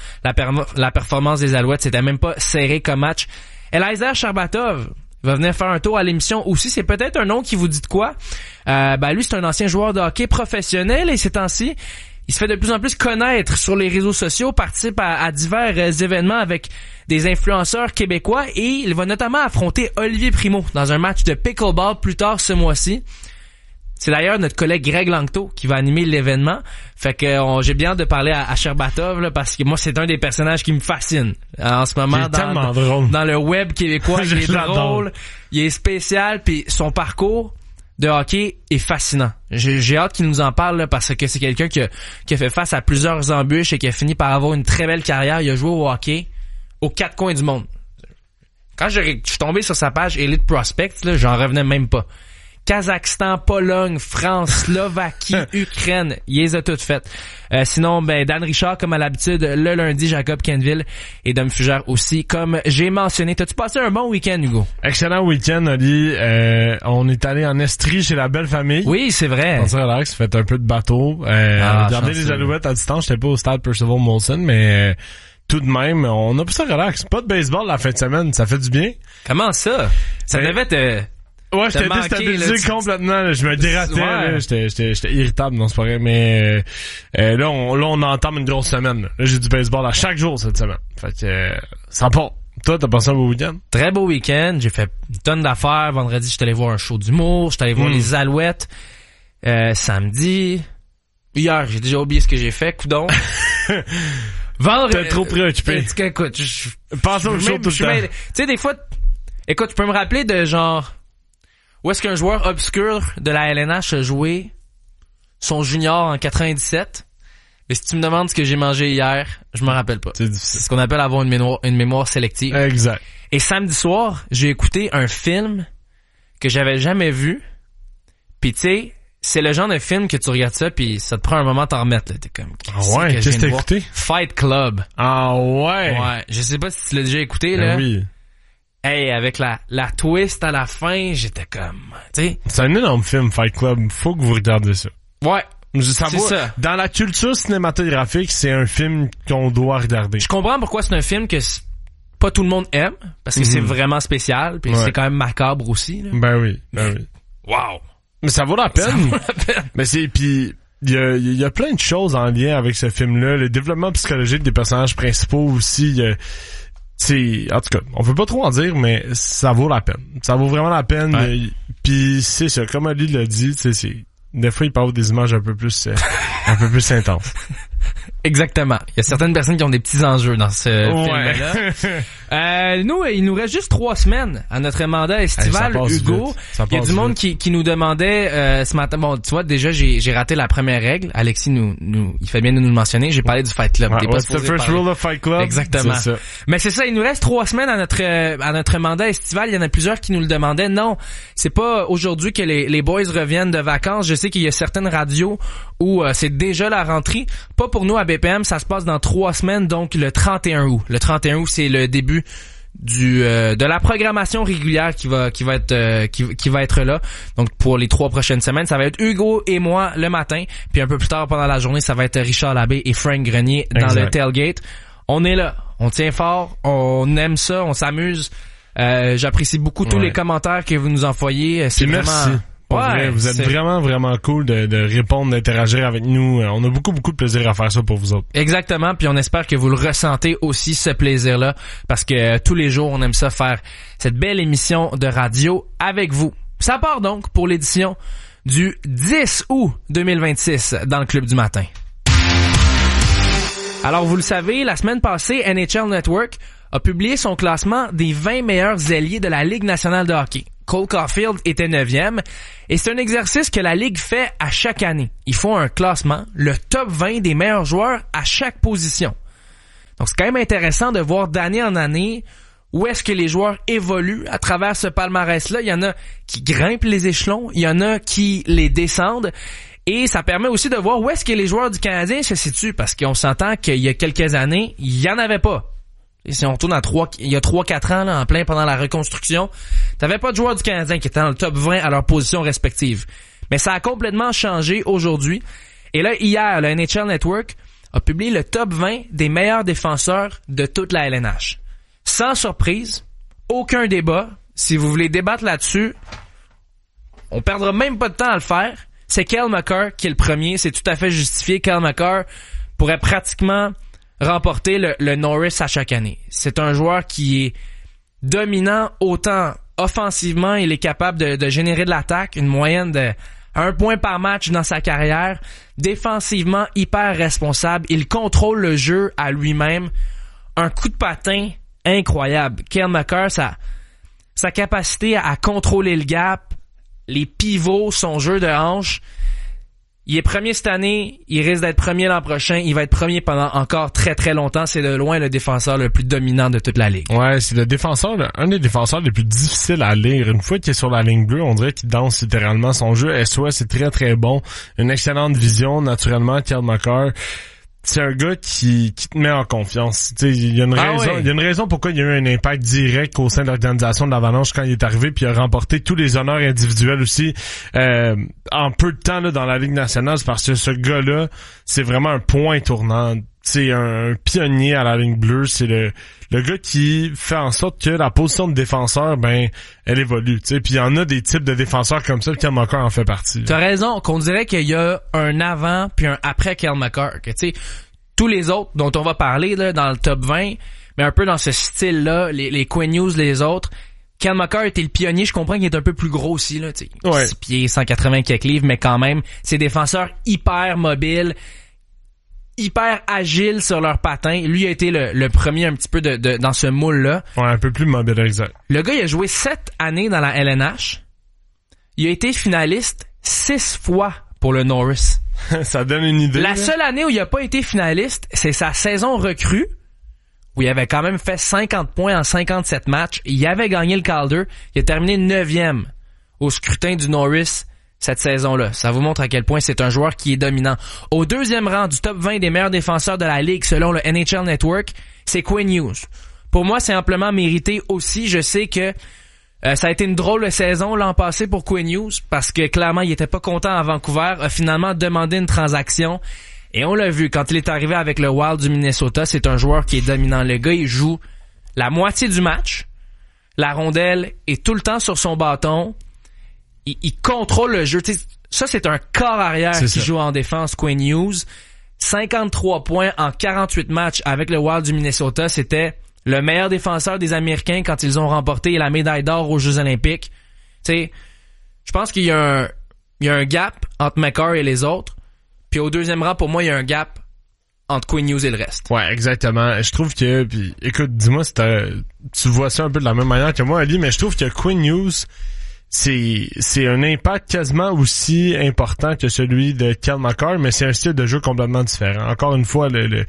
Speaker 12: la performance des Alouettes. C'était même pas serré comme match. Eliezer Sharbatov va venir faire un tour à l'émission aussi. C'est peut-être un nom qui vous dit de quoi. Lui, c'est un ancien joueur de hockey professionnel et ces temps-ci, il se fait de plus en plus connaître sur les réseaux sociaux, participe à divers événements avec des influenceurs québécois et il va notamment affronter Olivier Primo dans un match de pickleball plus tard ce mois-ci. C'est d'ailleurs notre collègue Greg Langto qui va animer l'événement. Fait que j'ai bien hâte de parler à Sherbatov là, parce que moi c'est un des personnages qui me fascine en ce moment dans le web québécois. Il est drôle, il est spécial, puis son parcours de hockey est fascinant. J'ai hâte qu'il nous en parle là, parce que c'est quelqu'un qui a fait face à plusieurs embûches et qui a fini par avoir une très belle carrière. Il a joué au hockey aux 4 coins du monde. Quand je suis tombé sur sa page Elite Prospects, là, j'en revenais même pas. Kazakhstan, Pologne, France, Slovaquie, Ukraine, il les a toutes faites. Sinon, Dan Richard, comme à l'habitude, le lundi, Jacob Kenville et Dom Fugère aussi, comme j'ai mentionné. T'as-tu passé un bon week-end, Hugo?
Speaker 13: Excellent week-end, Oli. On est allé en Estrie chez la belle famille.
Speaker 12: Oui, c'est vrai.
Speaker 13: On s'est relax, fait un peu de bateau. Regardez les Alouettes à distance. J'étais pas au stade Percival Molson, mais tout de même, on a pu ça relax. Pas de baseball la fin de semaine, ça fait du bien.
Speaker 12: Comment ça? Ça devait te...
Speaker 13: Ouais, j'étais déstabilisé complètement, là. Je me dératais, là. J'étais irritable, non, c'est pas vrai, mais là, on entame une grosse semaine. Là, j'ai du baseball à chaque jour cette semaine. Fait que ça part. Toi, t'as passé un beau week-end?
Speaker 12: Très beau week-end. J'ai fait une tonne d'affaires. Vendredi, j'étais allé voir un show d'humour. J'étais allé voir les Alouettes. Samedi. Hier, j'ai déjà oublié ce que j'ai fait, coudon.
Speaker 13: Vendredi. T'es trop préoccupé.
Speaker 12: Écoute,
Speaker 13: pense au show tout le temps.
Speaker 12: Tu sais, des fois, écoute, tu peux me rappeler de genre, où est-ce qu'un joueur obscur de la LNH a joué son junior en 97? Mais si tu me demandes ce que j'ai mangé hier, je me rappelle pas. C'est ce qu'on appelle avoir une mémoire sélective.
Speaker 13: Exact.
Speaker 12: Et samedi soir, j'ai écouté un film que j'avais jamais vu. Puis tu sais, c'est le genre de film que tu regardes ça puis ça te prend un moment à t'en remettre. Là. T'es comme,
Speaker 13: qu'est-ce que t'as écouté?
Speaker 12: Fight Club.
Speaker 13: Ah ouais?
Speaker 12: Ouais. Je sais pas si tu l'as déjà écouté, là.
Speaker 13: Oui.
Speaker 12: Hey, avec la twist à la fin, j'étais comme, tu sais.
Speaker 13: C'est un énorme film, Fight Club. Faut que vous regardiez ça.
Speaker 12: Ouais.
Speaker 13: C'est ça. Dans la culture cinématographique, c'est un film qu'on doit regarder.
Speaker 12: Je comprends pourquoi c'est un film que pas tout le monde aime, parce que c'est vraiment spécial, puis c'est quand même macabre aussi. Là.
Speaker 13: Ben oui.
Speaker 12: Wow.
Speaker 13: Mais ça vaut la peine. Mais puis il y a plein de choses en lien avec ce film-là. Le développement psychologique des personnages principaux aussi. Tu en tout cas, on peut pas trop en dire, mais ça vaut la peine. Ça vaut vraiment la peine.
Speaker 2: Ouais.
Speaker 13: Puis c'est ça, comme Ali l'a dit, des fois il peut y avoir des images un peu plus intenses.
Speaker 12: Exactement. Il y a certaines personnes qui ont des petits enjeux dans ce film-là. Nous, il nous reste juste 3 semaines à notre mandat estival, Hugo. Il y a du monde qui nous demandait ce matin. Bon, tu vois, déjà j'ai raté la première règle. Alexis il fait bien de nous le mentionner. J'ai parlé du Fight Club.
Speaker 13: What's the first rule of Fight Club?
Speaker 12: Exactement.
Speaker 13: C'est ça.
Speaker 12: Mais c'est ça, il nous reste 3 semaines à notre mandat estival. Il y en a plusieurs qui nous le demandaient. Non, c'est pas aujourd'hui que les boys reviennent de vacances. Je sais qu'il y a certaines radios où c'est déjà la rentrée. Pas pour nous à BPM, ça se passe dans 3 semaines, donc le 31 août. Le 31 août, c'est le début de la programmation régulière qui va être là. Donc pour les 3 prochaines semaines, ça va être Hugo et moi le matin, puis un peu plus tard pendant la journée, ça va être Richard Labbé et Frank Grenier dans le tailgate. On est là, on tient fort, on aime ça, on s'amuse. J'apprécie beaucoup tous les commentaires que vous nous envoyez. C'est vraiment...
Speaker 13: Merci. Ouais, vous êtes vraiment, vraiment cool de répondre, d'interagir avec nous. On a beaucoup, beaucoup de plaisir à faire ça pour vous autres.
Speaker 12: Exactement, puis on espère que vous le ressentez aussi, ce plaisir-là, parce que tous les jours, on aime ça faire cette belle émission de radio avec vous. Ça part donc pour l'édition du 10 août 2026 dans le Club du matin. Alors, vous le savez, la semaine passée, NHL Network a publié son classement des 20 meilleurs ailiers de la Ligue nationale de hockey. Cole Caulfield était 9e, et c'est un exercice que la Ligue fait à chaque année. Ils font un classement, le top 20 des meilleurs joueurs à chaque position. Donc c'est quand même intéressant de voir d'année en année où est-ce que les joueurs évoluent à travers ce palmarès-là. Il y en a qui grimpent les échelons, il y en a qui les descendent, et ça permet aussi de voir où est-ce que les joueurs du Canadien se situent, parce qu'on s'entend qu'il y a quelques années, il y en avait pas. Et si on retourne il y a 3-4 ans, là, en plein pendant la reconstruction, t'avais pas de joueurs du Canadien qui étaient dans le top 20 à leur position respective. Mais ça a complètement changé aujourd'hui. Et là, hier, le NHL Network a publié le top 20 des meilleurs défenseurs de toute la LNH. Sans surprise, aucun débat. Si vous voulez débattre là-dessus, on perdra même pas de temps à le faire. C'est Cale Makar qui est le premier. C'est tout à fait justifié. Cale Makar pourrait pratiquement remporter le Norris à chaque année. C'est un joueur qui est dominant autant offensivement, il est capable de générer de l'attaque, une moyenne de 1 point par match dans sa carrière. Défensivement, hyper responsable, il contrôle le jeu à lui-même. Un coup de patin incroyable. Cale Makar, sa capacité à contrôler le gap, les pivots, son jeu de hanche. Il est premier cette année, il risque d'être premier l'an prochain, il va être premier pendant encore très très longtemps. C'est de loin le défenseur le plus dominant de toute la ligue.
Speaker 13: Ouais, c'est un des défenseurs les plus difficiles à lire. Une fois qu'il est sur la ligne bleue, on dirait qu'il danse littéralement. Son jeu SOS c'est très très bon. Une excellente vision, naturellement, Cale Makar. C'est un gars qui te met en confiance. Tu sais, il y a une raison pourquoi il y a eu un impact direct au sein de l'organisation de l'Avalanche quand il est arrivé, puis il a remporté tous les honneurs individuels aussi en peu de temps là, dans la Ligue nationale. C'est parce que ce gars-là, c'est vraiment un point tournant. C'est un pionnier à la ligne bleue. C'est le gars qui fait en sorte que la position de défenseur, elle évolue. Puis il y en a des types de défenseurs comme ça, Cale Makar en fait partie.
Speaker 12: T'as raison, qu'on dirait qu'il y a un avant puis un après Cale Makar. Que tous les autres dont on va parler là, dans le top 20, mais un peu dans ce style-là, les Quinn Hughes, les autres. Cale Makar était le pionnier, je comprends qu'il est un peu plus gros aussi, là, 6 pieds, 180 quelques livres, mais quand même, c'est des défenseurs hyper mobiles, hyper agiles sur leurs patins. Lui a été le premier un petit peu dans ce moule-là.
Speaker 13: Ouais, un peu plus mobile, exact.
Speaker 12: Le gars, il a joué 7 années dans la LNH. Il a été finaliste 6 fois pour le Norris.
Speaker 13: Ça donne une idée.
Speaker 12: La seule année où il a pas été finaliste, c'est sa saison recrue, où il avait quand même fait 50 points en 57 matchs. Il avait gagné le Calder. Il a terminé 9e au scrutin du Norris cette saison-là. Ça vous montre à quel point c'est un joueur qui est dominant. Au 2e rang du top 20 des meilleurs défenseurs de la Ligue selon le NHL Network, c'est Quinn Hughes. Pour moi, c'est amplement mérité aussi. Je sais que ça a été une drôle de saison l'an passé pour Quinn Hughes parce que clairement, il était pas content à Vancouver, a finalement demandé une transaction. Et on l'a vu, quand il est arrivé avec le Wild du Minnesota, c'est un joueur qui est dominant. Le gars, il joue la moitié du match. La rondelle est tout le temps sur son bâton. Il contrôle le jeu. T'sais, ça, c'est un corps arrière qui joue en défense, Quinn Hughes. 53 points en 48 matchs avec le Wild du Minnesota. C'était le meilleur défenseur des Américains quand ils ont remporté la médaille d'or aux Jeux Olympiques. Tu sais, je pense qu'il y a un gap entre McCarr et les autres. Puis au deuxième rang, pour moi, il y a un gap entre Quinn Hughes et le reste.
Speaker 13: Ouais, exactement. Je trouve que, puis écoute, dis-moi si tu vois ça un peu de la même manière que moi, Ali, mais je trouve que Quinn Hughes, c'est un impact quasiment aussi important que celui de Cale Makar, mais c'est un style de jeu complètement différent. Encore une fois, le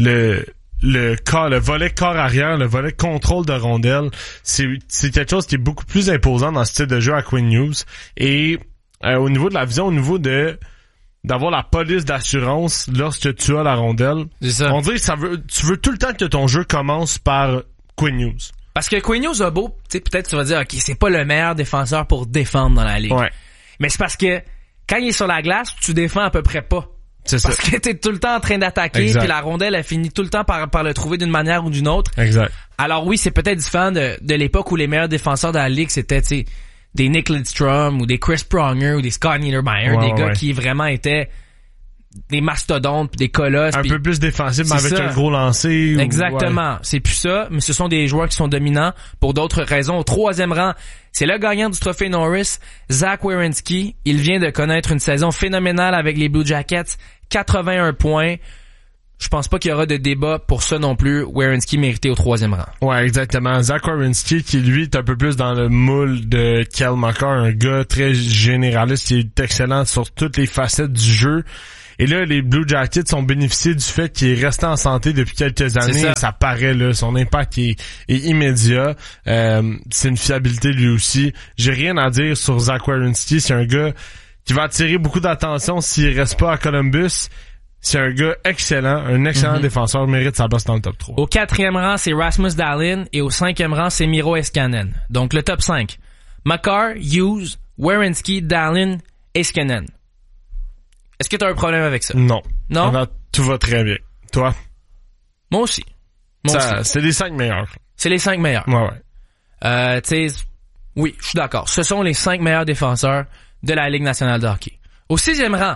Speaker 13: volet corps arrière, le volet contrôle de rondelle, c'est quelque chose qui est beaucoup plus imposant dans ce style de jeu à Quinn Hughes. Et au niveau de la vision, au niveau d'avoir la police d'assurance lorsque tu as la rondelle.
Speaker 12: C'est ça.
Speaker 13: On dirait que tu veux tout le temps que ton jeu commence par Quinn Hughes. Parce
Speaker 12: que Quinn Hughes a beau, tu sais, peut-être tu vas dire, ok, c'est pas le meilleur défenseur pour défendre dans la ligue.
Speaker 13: Ouais.
Speaker 12: Mais c'est parce que quand il est sur la glace, tu défends à peu près pas.
Speaker 13: C'est ça.
Speaker 12: Parce que t'es tout le temps en train d'attaquer, puis la rondelle, elle finit tout le temps par le trouver d'une manière ou d'une autre.
Speaker 13: Exact.
Speaker 12: Alors oui, c'est peut-être différent de l'époque où les meilleurs défenseurs de la ligue, c'était, tu sais, des Nick Lidstrom ou des Chris Pronger ou des Scott Niedermayer, des gars qui vraiment étaient des mastodontes, des colosses.
Speaker 13: Un peu plus défensif, mais avec un gros lancer.
Speaker 12: Exactement. C'est plus ça, mais ce sont des joueurs qui sont dominants pour d'autres raisons. Au troisième rang, c'est le gagnant du trophée Norris, Zach Werenski. Il vient de connaître une saison phénoménale avec les Blue Jackets, 81 points. Je pense pas qu'il y aura de débat pour ça non plus. Werenski méritait au troisième rang.
Speaker 13: Ouais, exactement. Zach Werenski, qui lui est un peu plus dans le moule de Cale Makar, un gars très généraliste, qui est excellent sur toutes les facettes du jeu. Et là, les Blue Jackets ont bénéficié du fait qu'il est resté en santé depuis quelques années. Et ça paraît, là. Son impact est immédiat. C'est une fiabilité lui aussi. J'ai rien à dire sur Zach Werenski. C'est un gars qui va attirer beaucoup d'attention s'il reste pas à Columbus. C'est un gars excellent, un excellent défenseur, mérite sa place dans le top 3.
Speaker 12: Au quatrième rang, c'est Rasmus Dahlin et au cinquième rang, c'est Miro Heiskanen. Donc le top 5. Makar, Hughes, Werenski, Dahlin, Heiskanen. Est-ce que tu as un problème avec ça?
Speaker 13: Non.
Speaker 12: Non?
Speaker 13: Tout va très bien. Toi?
Speaker 12: Moi aussi.
Speaker 13: C'est les 5 meilleurs.
Speaker 12: C'est les 5 meilleurs.
Speaker 13: Ouais.
Speaker 12: Tu sais, oui, je suis d'accord. Ce sont les 5 meilleurs défenseurs de la Ligue nationale de hockey. Au sixième rang,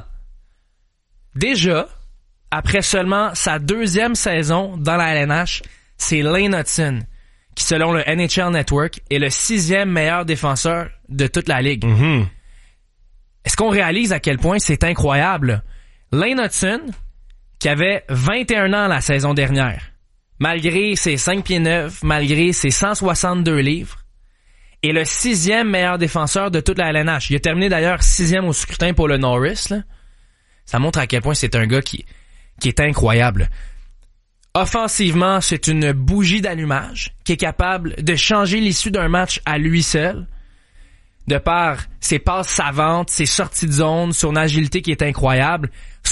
Speaker 12: déjà, après seulement sa deuxième saison dans la LNH, c'est Lane Hutson, qui selon le NHL Network est le 6e meilleur défenseur de toute la Ligue. Est-ce qu'on réalise à quel point c'est incroyable? Lane Hutson, qui avait 21 ans la saison dernière, malgré ses 5 pieds 9, malgré ses 162 livres, est le 6e meilleur défenseur de toute la LNH. Il a terminé d'ailleurs 6e au scrutin pour le Norris, là. Ça montre à quel point c'est un gars qui est incroyable. Offensivement, c'est une bougie d'allumage qui est capable de changer l'issue d'un match à lui seul, de par ses passes savantes, ses sorties de zone, son agilité qui est incroyable.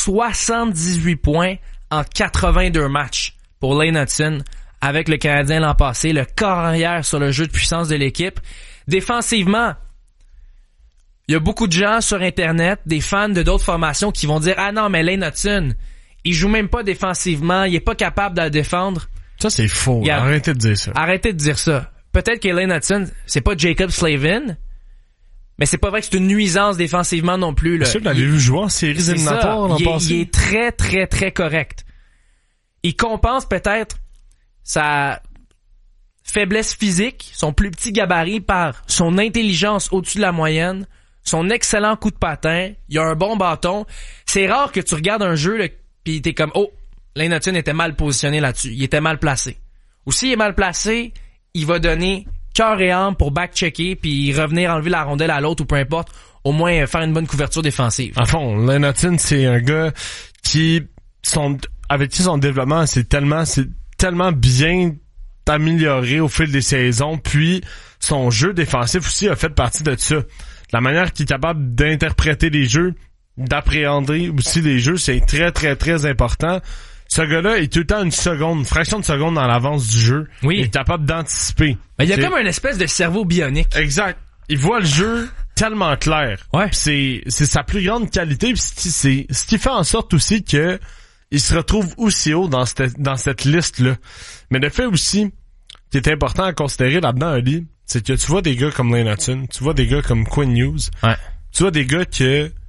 Speaker 12: 78 points en 82 matchs pour Lane Hutson avec le Canadien l'an passé, le corps arrière sur le jeu de puissance de l'équipe. Défensivement, il y a beaucoup de gens sur Internet, des fans de d'autres formations qui vont dire « Ah non, mais Lane Hutson, il joue même pas défensivement, il est pas capable de la défendre. »
Speaker 13: Ça, c'est faux. Arrêtez de dire ça.
Speaker 12: Arrêtez de dire ça. Peut-être que Lane Hutson, c'est pas Jacob Slavin, mais c'est pas vrai que c'est une nuisance défensivement non plus. Là.
Speaker 13: C'est sûr que l'avez vu jouer en séries éliminatoires l'an passé.
Speaker 12: Il est très, très, très correct. Il compense peut-être sa faiblesse physique, son plus petit gabarit par son intelligence au-dessus de la moyenne, son excellent coup de patin, il a un bon bâton. C'est rare que tu regardes un jeu pis t'es comme « Oh, Lane Hutson était mal positionné là-dessus. Il était mal placé. » Ou s'il est mal placé, il va donner cœur et âme pour back-checker puis revenir enlever la rondelle à l'autre ou peu importe, au moins faire une bonne couverture défensive.
Speaker 13: À fond, Lane Hutson, c'est un gars avec qui son développement c'est tellement bien amélioré au fil des saisons, puis son jeu défensif aussi a fait partie de ça. La manière qu'il est capable d'interpréter les jeux, d'appréhender aussi les jeux, c'est très, très, très important. Ce gars-là est tout le temps une fraction de seconde dans l'avance du jeu.
Speaker 12: Oui.
Speaker 13: Il est capable d'anticiper.
Speaker 12: Mais il y a comme une espèce de cerveau bionique.
Speaker 13: Exact. Il voit le jeu tellement clair.
Speaker 12: Ouais.
Speaker 13: C'est sa plus grande qualité, pis c'est ce qui fait en sorte aussi que il se retrouve aussi haut dans cette liste-là. Mais le fait aussi qui est important à considérer là-dedans, Ali, c'est que tu vois des gars comme Lane Hutson, tu vois des gars comme Quinn Hughes,
Speaker 12: ouais.
Speaker 13: Tu vois des gars que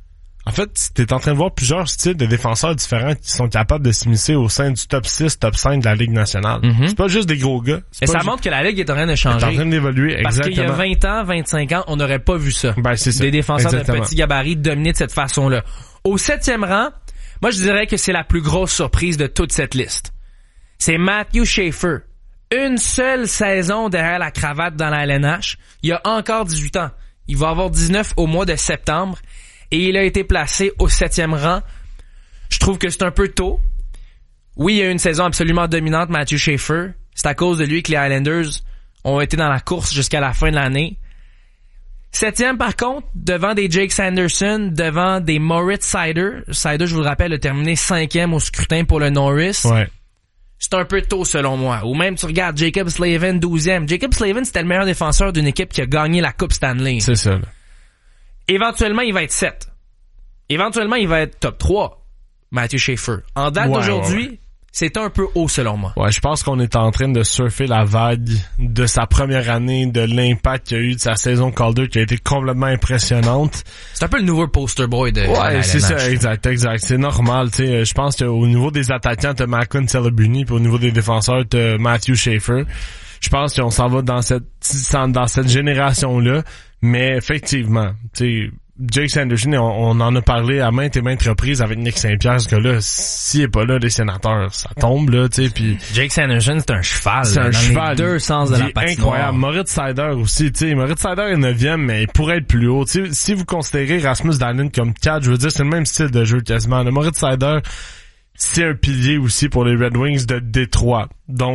Speaker 13: En fait, t'es en train de voir plusieurs styles de défenseurs différents qui sont capables de s'immiscer au sein du top 6, top 5 de la Ligue nationale. C'est pas juste des gros gars.
Speaker 12: Et ça montre que la Ligue est en train de changer.
Speaker 13: Elle est en train d'évoluer,
Speaker 12: parce
Speaker 13: exactement.
Speaker 12: Parce qu'il y a 20 ans, 25 ans, on n'aurait pas vu ça.
Speaker 13: Ben, c'est ça.
Speaker 12: Des défenseurs
Speaker 13: Exactement.
Speaker 12: de petit gabarit dominés de cette façon-là. Au 7e rang, moi, je dirais que c'est la plus grosse surprise de toute cette liste. C'est Matthew Schaefer. Une seule saison derrière la cravate dans la LNH. Il a encore 18 ans. Il va avoir 19 au mois de septembre. Et il a été placé au 7e rang. Je trouve que c'est un peu tôt. Oui, il y a eu une saison absolument dominante, Matthew Schaefer. C'est à cause de lui que les Islanders ont été dans la course jusqu'à la fin de l'année. 7e, par contre, devant des Jake Sanderson, devant des Moritz Seider. Seider, je vous le rappelle, a terminé 5e au scrutin pour le Norris.
Speaker 13: Ouais.
Speaker 12: C'est un peu tôt, selon moi. Ou même, tu regardes Jacob Slavin, 12e. Jacob Slavin, c'était le meilleur défenseur d'une équipe qui a gagné la Coupe Stanley.
Speaker 13: C'est ça, là.
Speaker 12: Éventuellement, il va être 7. Éventuellement, il va être top 3. Matthew Schaefer. En date d'aujourd'hui, c'est un peu haut selon moi.
Speaker 13: Ouais, je pense qu'on est en train de surfer la vague de sa première année, de l'impact qu'il y a eu de sa saison Calder qui a été complètement impressionnante.
Speaker 12: C'est un peu le nouveau poster boy de
Speaker 13: ouais, c'est ça, exact. C'est normal, tu sais. Je pense qu'au niveau des attaquants, t'as Macon Celebrini, puis au niveau des défenseurs, t'as Matthew Schaefer. Je pense qu'on s'en va dans cette génération-là. Mais effectivement, tu sais, Jake Sanderson, on en a parlé à maintes et maintes reprises avec Nick Saint-Pierre, ce gars-là, s'il est pas là, les sénateurs, ça tombe, là, tu sais, puis
Speaker 12: Jake Sanderson, c'est un cheval.
Speaker 13: C'est un cheval.
Speaker 12: Les deux sens de la patinoire.
Speaker 13: Incroyable. Moritz Seider aussi, tu sais, Moritz Seider est 9e, mais il pourrait être plus haut. Tu sais, si vous considérez Rasmus Dahlin comme 4, je veux dire, c'est le même style de jeu quasiment. Le Moritz Seider, c'est un pilier aussi pour les Red Wings de Détroit. Donc,